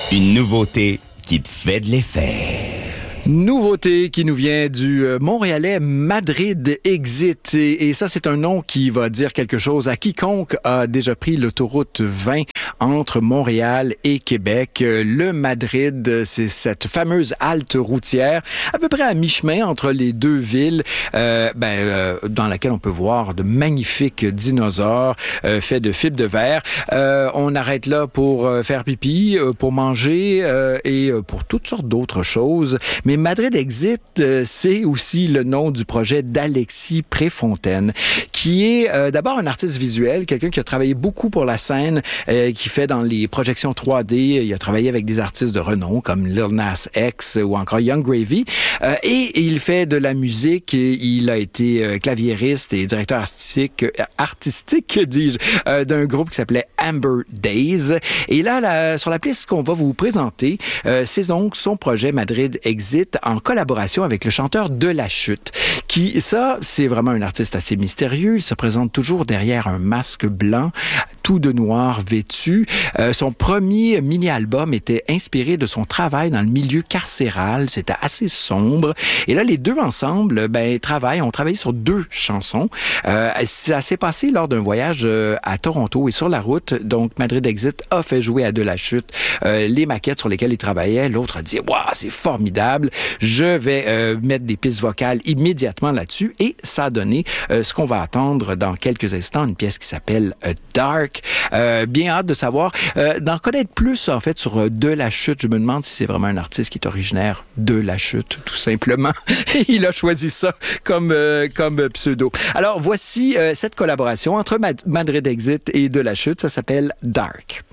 Une nouveauté qui te fait de l'effet. Nouveauté qui nous vient du Montréalais Madrid Exit. Et ça, c'est un nom qui va dire quelque chose à quiconque a déjà pris l'autoroute 20 entre Montréal et Québec. Le Madrid, c'est cette fameuse halte routière, à peu près à mi-chemin entre les deux villes, dans laquelle on peut voir de magnifiques dinosaures faits de fibres de verre. On arrête là pour faire pipi, pour manger et pour toutes sortes d'autres choses. Mais Madrid Exit, c'est aussi le nom du projet d'Alexis Préfontaine, qui est d'abord un artiste visuel, quelqu'un qui a travaillé beaucoup pour la scène, qui fait dans les projections 3D. Il a travaillé avec des artistes de renom comme Lil Nas X ou encore Young Gravy. Et il fait de la musique. Il a été claviériste et directeur artistique, dis-je, d'un groupe qui s'appelait Amber Days. Et là, sur la piste qu'on va vous présenter, c'est donc son projet Madrid Exit en collaboration avec le chanteur De La Chute, qui, ça, c'est vraiment un artiste assez mystérieux. Il se présente toujours derrière un masque blanc, tout de noir vêtu. Son premier mini-album était inspiré de son travail dans le milieu carcéral. C'était assez sombre. Et là, les deux ensemble, ont travaillé sur 2 chansons. Ça s'est passé lors d'un voyage à Toronto et sur la route. Donc, Madrid Exit a fait jouer à De La Chute les maquettes sur lesquelles il travaillait. L'autre a dit « Waouh, c'est formidable! Je vais mettre des pistes vocales immédiatement là-dessus. » Et ça a donné ce qu'on va attendre dans quelques instants, une pièce qui s'appelle Dark. Bien hâte de savoir, d'en connaître plus en fait sur De La Chute. Je me demande si c'est vraiment un artiste qui est originaire de La Chute, tout simplement. Il a choisi ça comme pseudo. Alors voici cette collaboration entre Madrid Exit et De La Chute. Ça s'appelle Dark.